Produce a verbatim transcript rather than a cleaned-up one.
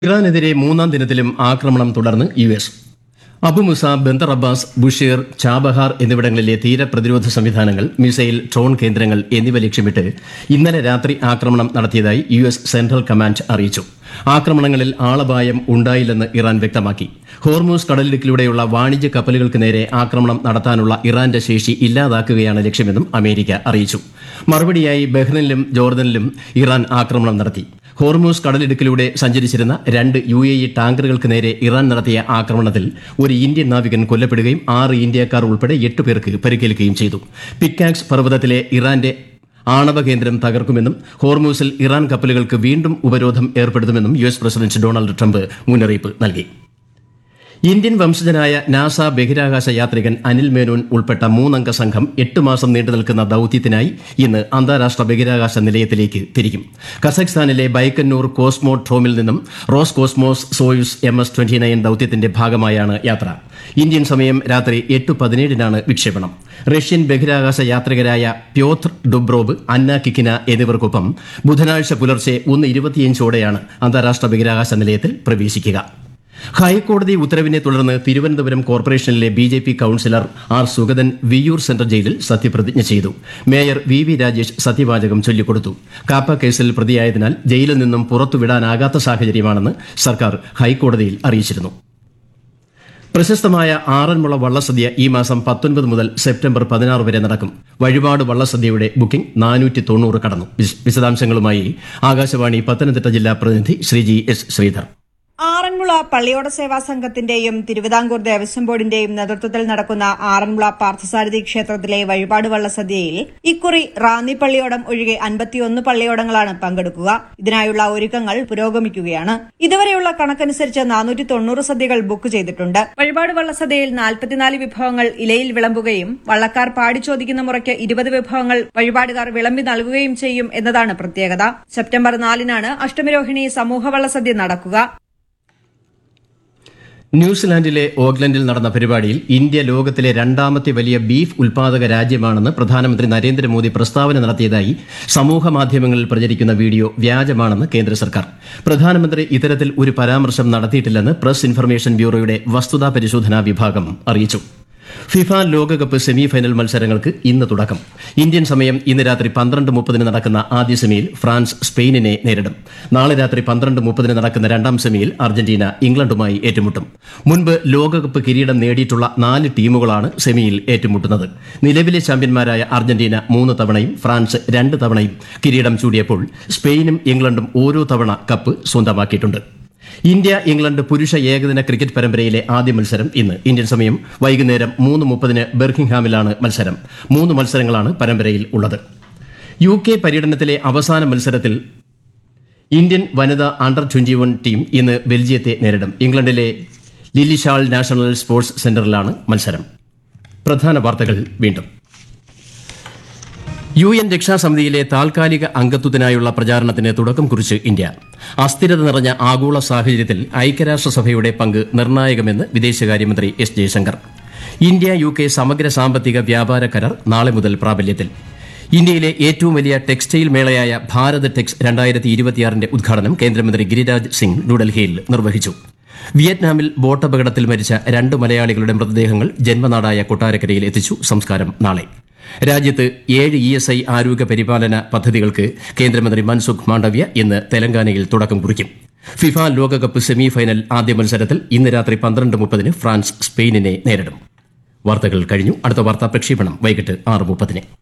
ഇറാനെതിരെ മൂന്നാം ദിനത്തിലും ആക്രമണം തുടർന്ന് U S അബുമുസ, Bandar Abbas, Bushehr, Chabahar എന്നിവിടങ്ങളിലെ തീരപ്രതിരോധ സംവിധാനങ്ങൾ, മിസൈൽ, ഡ്രോൺ കേന്ദ്രങ്ങൾ എന്നിവ ലക്ഷ്യമിട്ട് ഇന്നലെ രാത്രി ആക്രമണം നടത്തിയതായി യു എസ് സെൻട്രൽ കമാൻഡ് അറിയിച്ചു. ആക്രമണങ്ങളിൽ ആളപായം ഉണ്ടായില്ലെന്ന് ഇറാൻ വ്യക്തമാക്കി. ഹോർമൂസ് കടലിടുക്കിലൂടെയുള്ള വാണിജ്യ കപ്പലുകൾക്ക് നേരെ ആക്രമണം നടത്താനുള്ള ഇറാന്റെ ശേഷി ഇല്ലാതാക്കുകയാണ് ലക്ഷ്യമെന്നും അമേരിക്ക അറിയിച്ചു. മറുപടിയായി ബഹ്റിനിലും ജോർദനിലും ഇറാൻ ആക്രമണം നടത്തി. ഹോർമൂസ് കടലിടുക്കിലൂടെ സഞ്ചരിച്ചിരുന്ന രണ്ട് യു എ ഇ ടാങ്കറുകൾക്ക് നേരെ ഇറാൻ നടത്തിയ ആക്രമണത്തിൽ ഒരു ഇന്ത്യൻ നാവികൻ കൊല്ലപ്പെടുകയും ആറ് ഇന്ത്യക്കാർ ഉൾപ്പെടെ എട്ട് പേർക്ക് പരിക്കേൽക്കുകയും ചെയ്തു. പിക്കാക്സ് പർവ്വതത്തിലെ ഇറാന്റെ ആണവ കേന്ദ്രം തകർക്കുമെന്നും ഹോർമൂസിൽ ഇറാൻ കപ്പലുകൾക്ക് വീണ്ടും ഉപരോധം ഏർപ്പെടുത്തുമെന്നും U S president Donald Trump മുന്നറിയിപ്പ് നൽകി. ഇന്ത്യൻ വംശജനായ നാസ ബഹിരാകാശ യാത്രികൻ അനിൽ മേനോൻ ഉൾപ്പെട്ട മൂന്നംഗ സംഘം എട്ട് മാസം നീണ്ടുനിൽക്കുന്ന ദൌത്യത്തിനായി ഇന്ന് അന്താരാഷ്ട്ര ബഹിരാകാശ നിലയത്തിലേക്ക് തിരിക്കും. കസഖ്സ്ഥാനിലെ ബൈക്കന്നൂർ കോസ്മോഡ്രോമിൽ നിന്നും rose cosmos Soyuz M S twenty nine ദൌത്യത്തിന്റെ ഭാഗമായാണ് യാത്ര. ഇന്ത്യൻ സമയം രാത്രി എട്ട് പതിനേഴിനാണ് വിക്ഷേപണം. റഷ്യൻ ബഹിരാകാശ യാത്രികരായ പ്യോത്ർ ഡുബ്രോവ്, അന്ന കിക്കിന എന്നിവർക്കൊപ്പം ബുധനാഴ്ച പുലർച്ചെ ഒന്ന് ഇരുപത്തിയഞ്ചോടെയാണ് അന്താരാഷ്ട്ര ബഹിരാകാശ നിലയത്തിൽ പ്രവേശിക്കുക. ഹൈക്കോടതി ഉത്തരവിനെ തുടർന്ന് തിരുവനന്തപുരം കോർപ്പറേഷനിലെ B J P councillor R Sugathan Viyyur central ജയിലിൽ സത്യപ്രതിജ്ഞ ചെയ്തു. മേയർ വി വി രാജേഷ് സത്യവാചകം ചൊല്ലിക്കൊടുത്തു. കാപ്പ കേസിൽ പ്രതിയായതിനാൽ ജയിലിൽ നിന്നും പുറത്തുവിടാനാകാത്ത സാഹചര്യമാണെന്ന് സർക്കാർ ഹൈക്കോടതിയിൽ അറിയിച്ചിരുന്നു. പ്രശസ്തമായ ആറന്മുള വള്ളസദ്യ ഈ മാസം പത്തൊൻപത് മുതൽ സെപ്റ്റംബർ പതിനാറ് വരെ നടക്കും. വഴിപാട് വള്ളസദ്യയുടെ ബുക്കിംഗ് നാനൂറ്റി തൊണ്ണൂറ് കടന്നു. വിശദാംശങ്ങളുമായി ആകാശവാണി പത്തനംതിട്ട ജില്ലാ പ്രതിനിധി ശ്രീജി എസ് ശ്രീധർ. ആറന്മുള പള്ളിയോട സേവാ സംഘത്തിന്റെയും തിരുവിതാംകൂർ ദേവസ്വം ബോർഡിന്റെയും നേതൃത്വത്തിൽ നടക്കുന്ന ആറന്മുള പാർത്ഥസാരഥി ക്ഷേത്രത്തിലെ വഴിപാട് വള്ളസദ്യയിൽ ഇക്കുറി റാന്നി പള്ളിയോടം ഒഴികെ അൻപത്തിയൊന്ന് പള്ളിയോടങ്ങളാണ് പങ്കെടുക്കുക. ഇതിനായുള്ള ഒരുക്കങ്ങൾ പുരോഗമിക്കുകയാണ്. ഇതുവരെയുള്ള കണക്കനുസരിച്ച് നാനൂറ്റി തൊണ്ണൂറ് സദ്യകൾ ബുക്ക് ചെയ്തിട്ടുണ്ട്. വഴിപാട് വള്ളസദ്യയിൽ നാൽപ്പത്തിനാല് വിഭവങ്ങൾ ഇലയിൽ വിളമ്പുകയും വള്ളക്കാർ പാടി ചോദിക്കുന്ന മുറയ്ക്ക് ഇരുപത് വിഭവങ്ങൾ വഴിപാടുകാർ വിളമ്പി നൽകുകയും ചെയ്യും എന്നതാണ് പ്രത്യേകത. സെപ്റ്റംബർ നാലിനാണ് അഷ്ടമിരോഹിണി സമൂഹ വള്ളസദ്യ നടക്കുക. ന്യൂസിലാൻഡിലെ ഓക്ലൻഡിൽ നടന്ന പരിപാടിയിൽ ഇന്ത്യ ലോകത്തിലെ രണ്ടാമത്തെ വലിയ ബീഫ് ഉൽപാദക രാജ്യമാണെന്ന് പ്രധാനമന്ത്രി നരേന്ദ്രമോദി പ്രസ്താവന നടത്തിയതായി സമൂഹമാധ്യമങ്ങളിൽ പ്രചരിക്കുന്ന വീഡിയോ വ്യാജമാണെന്ന് കേന്ദ്ര സർക്കാർ. പ്രധാനമന്ത്രി ഇത്തരത്തിൽ ഒരു പരാമർശം നടത്തിയിട്ടില്ലെന്ന് പ്രസ് ഇൻഫർമേഷൻ ബ്യൂറോയുടെ വസ്തുതാ പരിശോധനാ വിഭാഗം അറിയിച്ചു. ഫിഫ ലോകകപ്പ് സെമി ഫൈനൽ മത്സരങ്ങൾക്ക് ഇന്ന് തുടക്കം. ഇന്ത്യൻ സമയം ഇന്ന് രാത്രി പന്ത്രണ്ട് മുപ്പതിന് നടക്കുന്ന ആദ്യ സെമിയിൽ ഫ്രാൻസ് സ്പെയിനിനെ നേരിടും. നാളെ രാത്രി പന്ത്രണ്ട് മുപ്പതിന് നടക്കുന്ന രണ്ടാം സെമിയിൽ അർജന്റീന ഇംഗ്ലണ്ടുമായി ഏറ്റുമുട്ടും. മുൻപ് ലോകകപ്പ് കിരീടം നേടിയിട്ടുള്ള നാല് ടീമുകളാണ് സെമിയിൽ ഏറ്റുമുട്ടുന്നത്. നിലവിലെ ചാമ്പ്യന്മാരായ അർജന്റീന മൂന്ന് തവണയും ഫ്രാൻസ് രണ്ട് തവണയും കിരീടം ചൂടിയപ്പോൾ സ്പെയിനും ഇംഗ്ലണ്ടും ഓരോ തവണ കപ്പ് സ്വന്തമാക്കിയിട്ടുണ്ട്. ഇന്ത്യ ഇംഗ്ലണ്ട് പുരുഷ ഏകദിന ക്രിക്കറ്റ് പരമ്പരയിലെ ആദ്യ മത്സരം ഇന്ന്. ഇന്ത്യൻ സമയം വൈകുന്നേരം മൂന്ന് മുപ്പതിന് ബെർക്കിംഗ്ഹാമിലാണ് മത്സരം. മൂന്ന് മത്സരങ്ങളാണ് പരമ്പരയിൽ ഉള്ളത്. യു കെ പര്യടനത്തിലെ അവസാന മത്സരത്തിൽ ഇന്ത്യൻ വനിതാ അണ്ടർ ട്വന്റി വൺ ടീം ഇന്ന് ബെൽജിയത്തെ നേരിടും. ഇംഗ്ലണ്ടിലെ ലില്ലിഷാൾ നാഷണൽ സ്പോർട്സ് സെന്ററിലാണ് മത്സരം. പ്രധാന വാർത്തകൾ വീണ്ടും. യു എൻ രക്ഷാസമിതിയിലെ താൽക്കാലിക അംഗത്വത്തിനായുള്ള പ്രചാരണത്തിന് തുടക്കം കുറിച്ച് ഇന്ത്യ. അസ്ഥിരത നിറഞ്ഞ ആഗോള സാഹചര്യത്തിൽ ഐക്യരാഷ്ട്രസഭയുടെ പങ്ക് നിർണായകമെന്ന് വിദേശകാര്യമന്ത്രി S Jaishankar. India U K സമഗ്ര സാമ്പത്തിക വ്യാപാര കരാർ നാളെ മുതൽ പ്രാബല്യത്തിൽ. ഇന്ത്യയിലെ ഏറ്റവും വലിയ ടെക്സ്റ്റൈൽ മേളയായ ഭാരത് ടെക്സ് രണ്ടായിരത്തി ഇരുപത്തിയാറിന്റെ ഉദ്ഘാടനം കേന്ദ്രമന്ത്രി ഗിരിരാജ് സിംഗ് ന്യൂഡൽഹിയിൽ നിർവഹിച്ചു. വിയറ്റ്നാമിൽ ബോട്ടപകടത്തിൽ മരിച്ച രണ്ട് മലയാളികളുടെ മൃതദേഹങ്ങൾ ജന്മനാടായ കൊട്ടാരക്കരയിൽ എത്തിച്ചു. സംസ്കാരം നാളെ. രാജ്യത്ത് ഏഴ് ഇ എസ് ഐ ആരോഗ്യ പരിപാലന പദ്ധതികൾക്ക് കേന്ദ്രമന്ത്രി മൻസുഖ് മാണ്ഡവ്യ ഇന്ന് തെലങ്കാനയിൽ തുടക്കം കുറിക്കും. ഫിഫ ലോകകപ്പ് സെമി ഫൈനൽ ആദ്യ മത്സരത്തിൽ ഇന്ന് രാത്രി പന്ത്രണ്ട് മുപ്പതിന് ഫ്രാൻസ് സ്പെയിനിനെ നേരിടും. വാർത്തകൾ കഴിഞ്ഞു. അടുത്ത വാർത്താ പ്രക്ഷേപണം വൈകിട്ട് ആറ് മുപ്പതിന്.